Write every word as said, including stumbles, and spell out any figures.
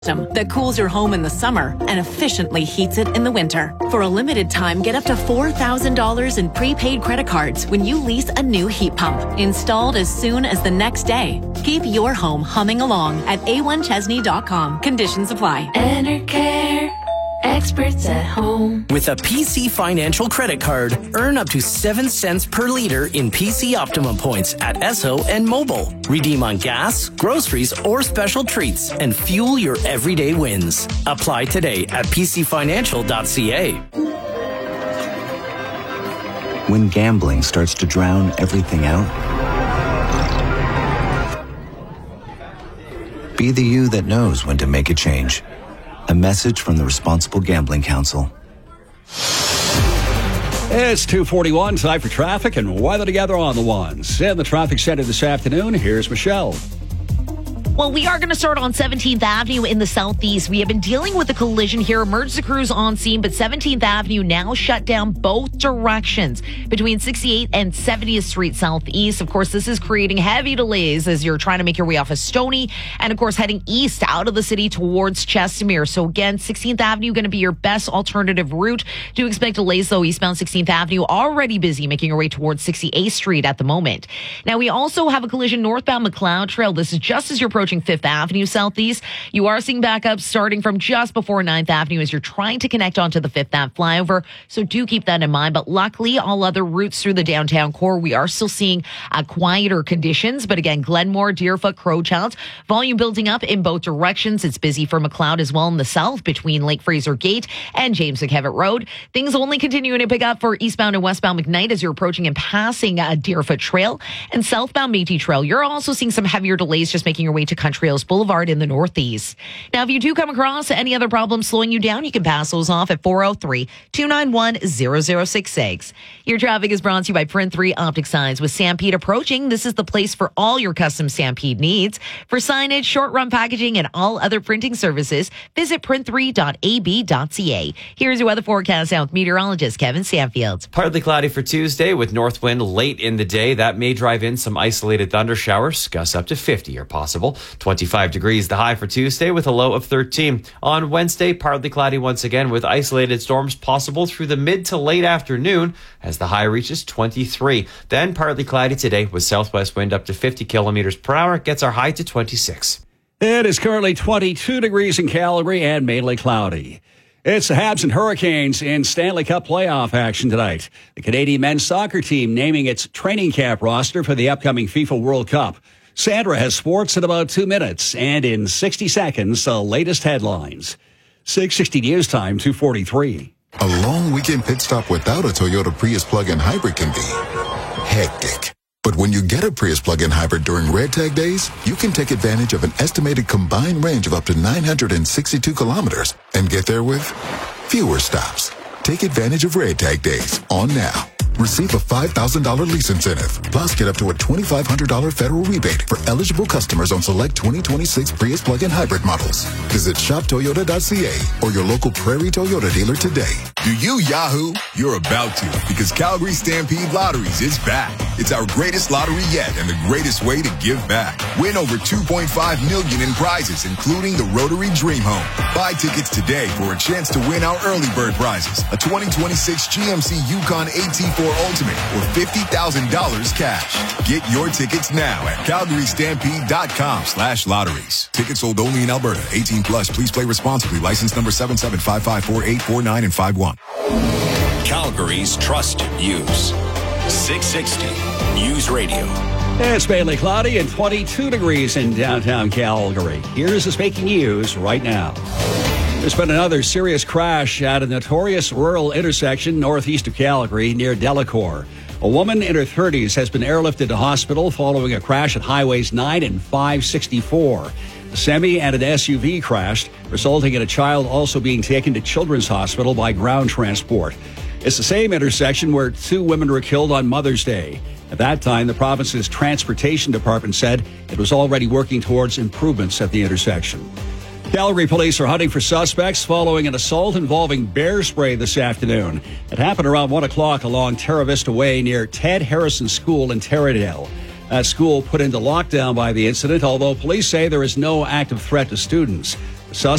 that cools your home in the summer and efficiently heats it in the winter. For a limited time, get up to four thousand dollars in prepaid credit cards when you lease a new heat pump, installed as soon as the next day. Keep your home humming along at A one Chesney dot com. Conditions apply. Enercare. Experts at home. With a P C Financial credit card, earn up to seven cents per liter in P C Optimum points at Esso and Mobile. Redeem on gas, groceries, or special treats and fuel your everyday wins. Apply today at P C financial dot C A. When gambling starts to drown everything out, be the you that knows when to make a change. A message from the Responsible Gambling Council. It's two forty-one, time for traffic and weather together on the ones. In the traffic center this afternoon, here's Michelle. Well, we are going to start on seventeenth Avenue in the southeast. We have been dealing with a collision here. Emergency crews on scene, but seventeenth Avenue now shut down both directions between sixty-eighth and seventieth Street southeast. Of course, this is creating heavy delays as you're trying to make your way off of Stony and, of course, heading east out of the city towards Chestermere. So, again, sixteenth Avenue going to be your best alternative route. Do expect delays, though. Eastbound sixteenth Avenue already busy making your way towards sixty-eighth Street at the moment. Now, we also have a collision northbound McLeod Trail. This is just as you're approaching fifth Avenue Southeast. You are seeing backups starting from just before ninth Avenue as you're trying to connect onto the fifth Ave flyover. So do keep that in mind. But luckily, all other routes through the downtown core, we are still seeing uh, quieter conditions. But again, Glenmore, Deerfoot, Crowchild, volume building up in both directions. It's busy for McLeod as well in the south between Lake Fraser Gate and James McKevitt Road. Things only continuing to pick up for eastbound and westbound McKnight as you're approaching and passing uh, Deerfoot Trail and southbound Métis Trail. You're also seeing some heavier delays just making your way to Country Hills Boulevard in the northeast. Now, if you do come across any other problems slowing you down, you can pass those off at four oh three, two nine one, zero zero six six. Your traffic is brought to you by Print three Optic Signs. With Stampede approaching, this is the place for all your custom Stampede needs. For signage, short-run packaging, and all other printing services, visit print three dot a b dot c a. Here's your weather forecast out with meteorologist Kevin Stanfield. Partly cloudy for Tuesday with north wind late in the day. That may drive in some isolated thunder showers. Gusts up to fifty are possible. twenty-five degrees the high for Tuesday with a low of thirteen. On Wednesday, partly cloudy once again with isolated storms possible through the mid to late afternoon as the high reaches twenty-three. Then partly cloudy today with southwest wind up to fifty kilometers per hour. Gets our high to twenty-six. It is currently twenty-two degrees in Calgary and mainly cloudy. It's the Habs and Hurricanes in Stanley Cup playoff action tonight. The Canadian men's soccer team naming its training camp roster for the upcoming FIFA World Cup. Sandra has sports in about two minutes, and in sixty seconds, the latest headlines. six sixty News Time, two forty-three. A long weekend pit stop without a Toyota Prius plug-in hybrid can be hectic. But when you get a Prius plug-in hybrid during Red Tag days, you can take advantage of an estimated combined range of up to nine hundred sixty-two kilometers and get there with fewer stops. Take advantage of Red Tag days on now. Receive a five thousand dollars lease incentive. Plus, get up to a twenty-five hundred dollars federal rebate for eligible customers on select twenty twenty-six Prius plug-in hybrid models. Visit shop toyota dot c a or your local Prairie Toyota dealer today. Do you Yahoo? You're about to, because Calgary Stampede Lotteries is back. It's our greatest lottery yet and the greatest way to give back. Win over two point five million dollars in prizes, including the Rotary Dream Home. Buy tickets today for a chance to win our early bird prizes, a twenty twenty-six G M C Yukon A T four Ultimate, or fifty thousand dollars cash. Get your tickets now at calgary stampede dot com slash lotteries. Tickets sold only in Alberta. eighteen plus. Please play responsibly. License number seven seven five five four eight four nine and five one. Calgary's trusted news. six sixty News Radio. It's mainly cloudy and twenty-two degrees in downtown Calgary. Here's this making news right now. There's been another serious crash at a notorious rural intersection northeast of Calgary near Delacour. A woman in her thirties has been airlifted to hospital following a crash at highways nine and five sixty-four. A semi and an S U V crashed, resulting in a child also being taken to Children's Hospital by ground transport. It's the same intersection where two women were killed on Mother's Day. At that time, the province's transportation department said it was already working towards improvements at the intersection. Calgary police are hunting for suspects following an assault involving bear spray this afternoon. It happened around one o'clock along Terra Vista Way near Ted Harrison School in Taradale. That school put into lockdown by the incident, although police say there is no active threat to students. Sus-